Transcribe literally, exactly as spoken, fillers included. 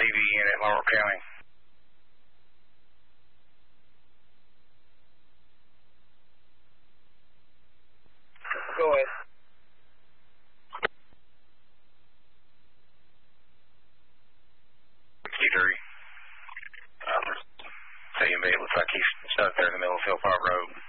V unit, Laurel County. Go ahead. sixty-three. Um, C M B, it looks like he's stuck there in the middle of Hill Park Road.